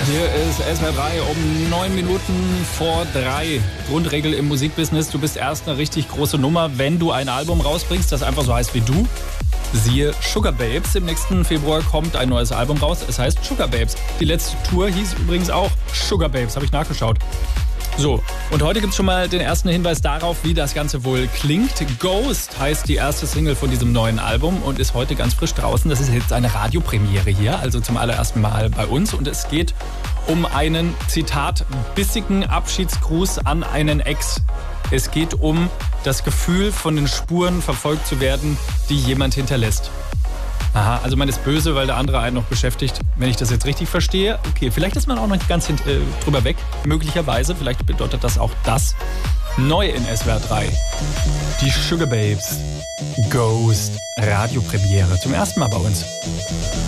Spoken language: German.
Hier ist SWR 3 um 9 Minuten vor 3. Grundregel im Musikbusiness, du bist erst eine richtig große Nummer, wenn du ein Album rausbringst, das einfach so heißt wie du. Siehe Sugababes. Im nächsten Februar kommt ein neues Album raus. Es heißt Sugababes. Die letzte Tour hieß übrigens auch Sugababes, habe ich nachgeschaut. So, und heute gibt es schon mal den ersten Hinweis darauf, wie das Ganze wohl klingt. Ghost heißt die erste Single von diesem neuen Album und ist heute ganz frisch draußen. Das ist jetzt eine Radiopremiere hier, also zum allerersten Mal bei uns. Und es geht um einen, Zitat, bissigen Abschiedsgruß an einen Ex. Es geht um das Gefühl, von den Spuren verfolgt zu werden, die jemand hinterlässt. Aha, also man ist böse, weil der andere einen noch beschäftigt. Wenn ich das jetzt richtig verstehe, okay, vielleicht ist man auch noch nicht ganz drüber weg. Möglicherweise, vielleicht bedeutet das auch das. Neu in SWR 3. Die Sugababes. Ghost. Radiopremiere. Zum ersten Mal bei uns.